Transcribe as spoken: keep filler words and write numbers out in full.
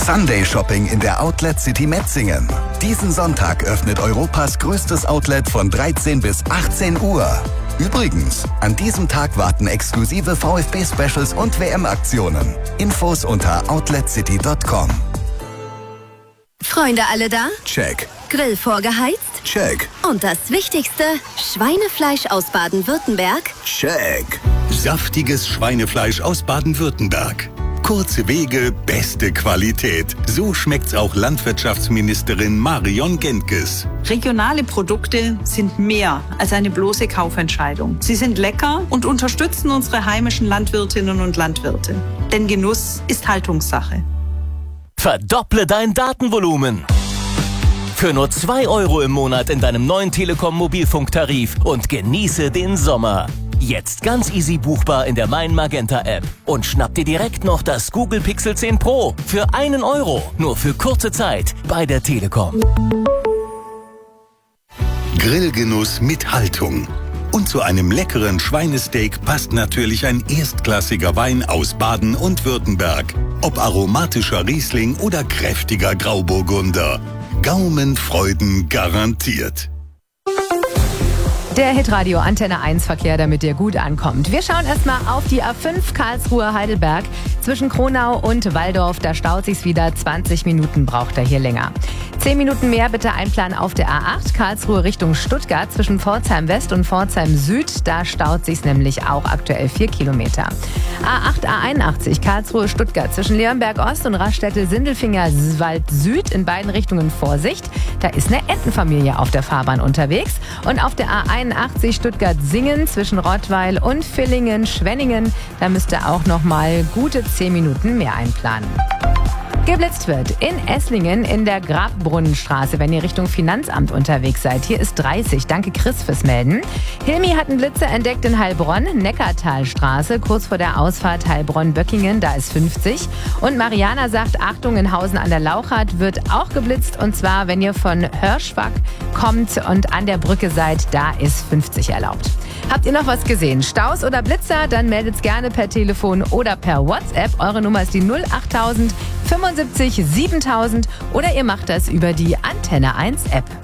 Sunday Shopping in der Outlet City Metzingen. Diesen Sonntag öffnet Europas größtes Outlet von dreizehn bis achtzehn Uhr. Übrigens, an diesem Tag warten exklusive VfB-Specials und W M-Aktionen. Infos unter outlet city punkt com. Freunde alle da? Check. Grill vorgeheizt? Check. Und das Wichtigste, Schweinefleisch aus Baden-Württemberg? Check. Saftiges Schweinefleisch aus Baden-Württemberg. Kurze Wege, beste Qualität. So schmeckt's auch Landwirtschaftsministerin Marion Gentges. Regionale Produkte sind mehr als eine bloße Kaufentscheidung. Sie sind lecker und unterstützen unsere heimischen Landwirtinnen und Landwirte. Denn Genuss ist Haltungssache. Verdopple dein Datenvolumen. Für nur zwei Euro im Monat in deinem neuen Telekom-Mobilfunktarif und genieße den Sommer. Jetzt ganz easy buchbar in der Mein Magenta App. Und schnapp dir direkt noch das Google Pixel zehn Pro für einen Euro. Nur für kurze Zeit bei der Telekom. Grillgenuss mit Haltung. Und zu einem leckeren Schweinesteak passt natürlich ein erstklassiger Wein aus Baden und Württemberg. Ob aromatischer Riesling oder kräftiger Grauburgunder. Gaumenfreuden garantiert. Der Hitradio Antenne eins Verkehr, damit ihr gut ankommt. Wir schauen erstmal auf die A fünf Karlsruhe-Heidelberg. Zwischen Kronau und Walldorf, da staut sich's wieder. zwanzig Minuten braucht er hier länger. zehn Minuten mehr bitte einplanen auf der A acht Karlsruhe Richtung Stuttgart. Zwischen Pforzheim West und Pforzheim Süd, da staut sich's nämlich auch aktuell vier Kilometer. A acht A einundachtzig Karlsruhe Stuttgart. Zwischen Leonberg Ost und Raststätte-Sindelfingen-Wald Süd in beiden Richtungen Vorsicht. Da ist eine Entenfamilie auf der Fahrbahn unterwegs. Und auf der A einundachtzig Stuttgart-Singen zwischen Rottweil und Villingen-Schwenningen, da müsst ihr auch noch mal gute zehn Minuten mehr einplanen. Geblitzt wird in Esslingen in der Grabbrunnenstraße, wenn ihr Richtung Finanzamt unterwegs seid. Hier ist dreißig. Danke Chris fürs Melden. Hilmi hat einen Blitzer entdeckt in Heilbronn, Neckartalstraße, kurz vor der Ausfahrt Heilbronn-Böckingen, da ist fünfzig. Und Mariana sagt, Achtung, in Hausen an der Lauchert wird auch geblitzt. Und zwar, wenn ihr von Hirschwag kommt und an der Brücke seid, da ist fünfzig erlaubt. Habt ihr noch was gesehen? Staus oder Blitzer? Dann meldet's gerne per Telefon oder per WhatsApp. Eure Nummer ist die null acht null null fünfundsiebzig siebentausend oder ihr macht das über die Antenne eins App.